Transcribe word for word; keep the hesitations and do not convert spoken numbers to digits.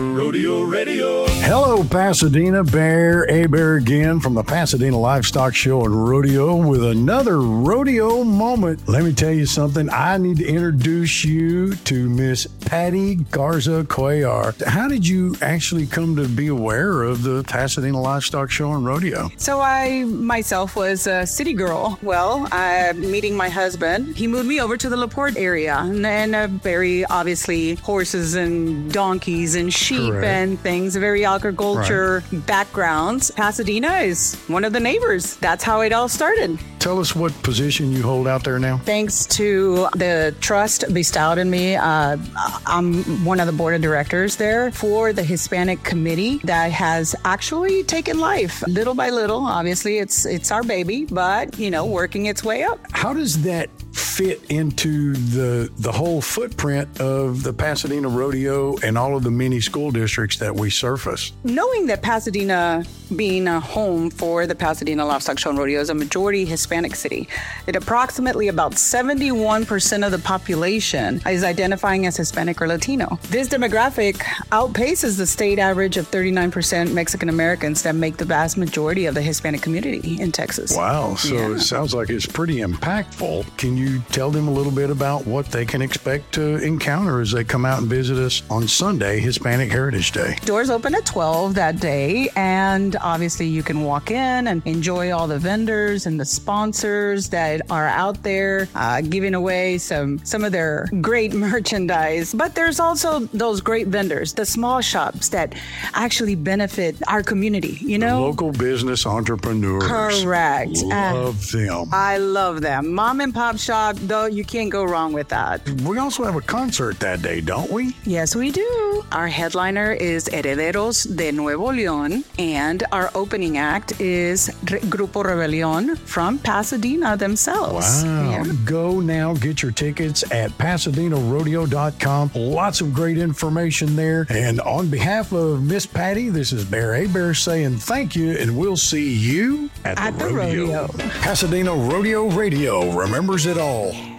Rodeo Radio. Hello, Pasadena. Bear Hebert again from the Pasadena Livestock Show and Rodeo with another rodeo moment. Let me tell you something. I need to introduce you to Miss Patty Garza Cuellar. How did you actually come to be aware of the Pasadena Livestock Show and Rodeo? So I myself was a city girl. Well, uh, meeting my husband, he moved me over to the LaPorte area, and, and uh, very obviously horses and donkeys and sheep. Correct. And things, very agriculture right. backgrounds. Pasadena is one of the neighbors. That's how it all started. Tell us what position you hold out there now. Thanks to the trust bestowed in me, uh, I'm one of the board of directors there for the Hispanic committee that has actually taken life little by little. Obviously, it's it's our baby, but, you know, working its way up. How does that fit into the the whole footprint of the Pasadena Rodeo and all of the many school districts that we surface? Knowing that Pasadena being a home for the Pasadena Livestock Show and Rodeo is a majority Hispanic city, it approximately about seventy-one percent of the population is identifying as Hispanic or Latino. This demographic outpaces the state average of thirty-nine percent Mexican Americans that make the vast majority of the Hispanic community in Texas. Wow. So yeah. It sounds like it's pretty impactful. Can you tell them a little bit about what they can expect to encounter as they come out and visit us on Sunday, Hispanic Heritage Day? Doors open at twelve that day, and obviously you can walk in and enjoy all the vendors and the sponsors that are out there uh, giving away some, some of their great merchandise. But there's also those great vendors, the small shops that actually benefit our community, you know? The local business entrepreneurs. Correct. Love uh, them. I love them. Mom and pop shop, though, you can't go wrong with that. We also have a concert that day, don't we? Yes, we do. Our headliner is Herederos de Nuevo León, and our opening act is Re- Grupo Rebelión from Pasadena themselves. Wow. Yeah. Go now, get your tickets at Pasadena Rodeo dot com. Lots of great information there. And on behalf of Miss Patty, this is Bear Hebert saying thank you, and we'll see you at, at the, the rodeo. rodeo. Pasadena Rodeo Radio remembers it all.